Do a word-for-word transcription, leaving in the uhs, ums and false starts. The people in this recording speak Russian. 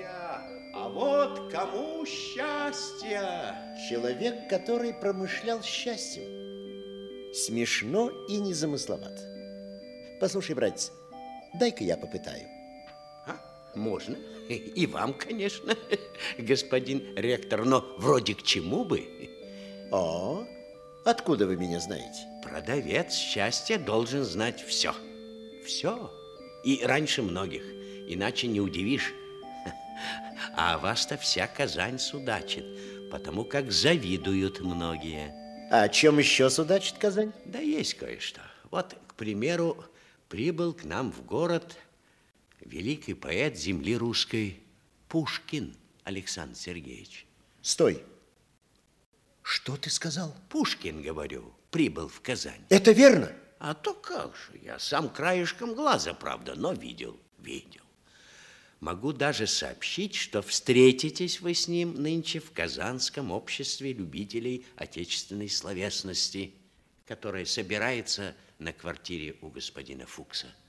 А вот кому счастье? Человек, который промышлял счастьем. Смешно и незамысловато. Послушай, братец, дай-ка я попытаю. А? Можно. И вам, конечно, господин ректор, но вроде к чему бы? О, откуда вы меня знаете? Продавец счастья должен знать все. Все. И раньше многих. Иначе не удивишь. А вас-то вся Казань судачит, потому как завидуют многие. А о чем еще судачит Казань? Да есть кое-что. Вот, к примеру, прибыл к нам в город великий поэт земли русской Пушкин Александр Сергеевич. Стой. Что ты сказал? Пушкин, говорю, прибыл в Казань. Это верно? А то как же, я сам краешком глаза, правда, но видел, видел. Могу даже сообщить, что встретитесь вы с ним нынче в Казанском обществе любителей отечественной словесности, которое собирается на квартире у господина Фукса.